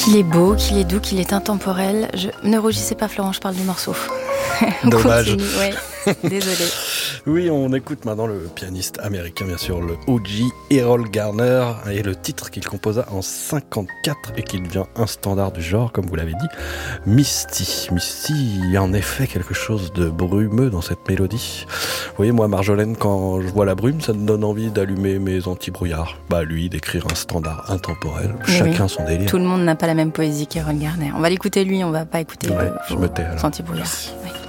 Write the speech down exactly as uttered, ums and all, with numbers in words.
Qu'il est beau, qu'il est doux, qu'il est intemporel. Je... Ne rougissez pas, Florent, je parle du morceau. Dommage. Ouais, désolé. Oui, on écoute maintenant le pianiste américain, bien sûr, le O G Errol Garner, et le titre qu'il composa en cinquante-quatre et qui devient un standard du genre, comme vous l'avez dit, Misty. Misty, il y a en effet quelque chose de brumeux dans cette mélodie. Vous voyez, moi, Marjolaine, quand je vois la brume, ça me donne envie d'allumer mes anti-brouillards. Bah, lui, d'écrire un standard intemporel. Mais chacun oui, son délire. Tout le monde n'a pas la même poésie qu'Errol Garner. On va l'écouter lui, on va pas écouter ouais, le, je me tais alors. Anti-brouillards. Oui.